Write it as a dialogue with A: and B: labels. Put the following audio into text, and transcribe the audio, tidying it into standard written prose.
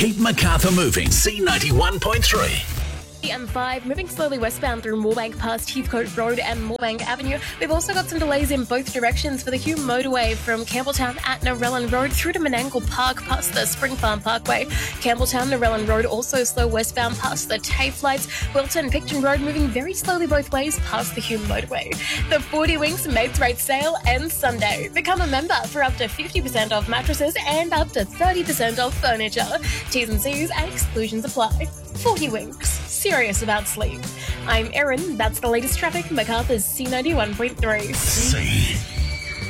A: Keep Macarthur moving. C91.3.
B: The M5 moving slowly westbound through Moorebank past Heathcote Road and Moorebank Avenue. We've also got some delays in both directions for the Hume motorway from Campbelltown at Narellan Road through to Menangle Park past the Spring Farm Parkway. Campbelltown, Narellan Road also slow westbound past the TAFE lights. Wilton, Picton Road moving very slowly both ways past the Hume motorway. The 40 Winks Mates Rate sale ends Sunday. Become a member for up to 50% off mattresses and up to 30% off furniture. T's and C's and exclusions apply. 40 Winks. Serious about sleep. I'm Erin. That's the latest traffic. Macarthur's C91.3.
A: C.